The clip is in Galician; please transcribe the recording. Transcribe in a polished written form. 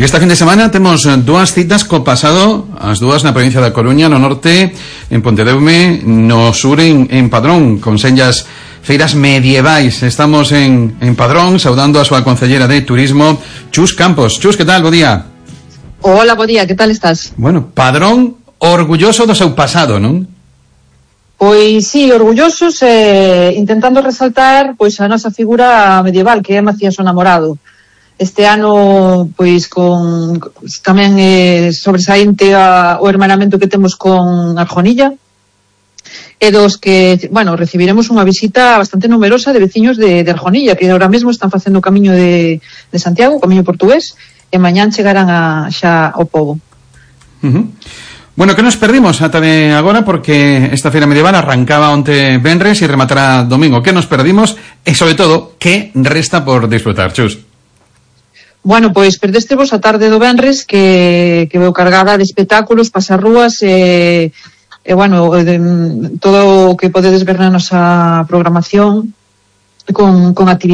E este fin de semana temos dúas citas co pasado, as dúas na provincia da Coruña, no norte, en Pontedeume, no sur, en Padrón, con senllas feiras medievais. Estamos en Padrón, saudando a súa concellera de Turismo, Chus Campos. Chus, que tal? Bo día. Hola, bo día, que tal estás? Bueno, Padrón orgulloso do seu pasado, non? Pois sí, orgullosos intentando resaltar pois a nosa figura medieval, que é Macías o Namorado. Este ano, pois, con tamén sobresaínte o hermanamento que temos con Arjonilla, e dos que, bueno, recibiremos unha visita bastante numerosa de veciños de Arjonilla, que ahora mesmo están facendo o camiño de Santiago, o camiño portugués, e mañán chegarán xa ao pobo. Bueno, que nos perdimos ata de agora, porque esta feira medieval arrancaba onte venres e rematará domingo. Que nos perdimos e, sobre todo, que resta por disfrutar, Chus? Bueno, pois perdestevos a tarde do venres que veu cargada de espectáculos, pasarrúas e bueno, todo o que podedes ver na nosa programación con actividades